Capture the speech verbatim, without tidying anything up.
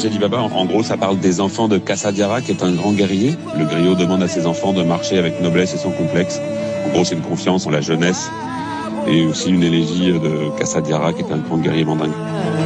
d'Ali Baba, en gros, ça parle des enfants de Kassadiara, qui est un grand guerrier. Le griot demande à ses enfants de marcher avec noblesse et sans complexe. En gros, c'est une confiance en la jeunesse et aussi une élégie de Kassadiara, qui est un grand guerrier mandingue.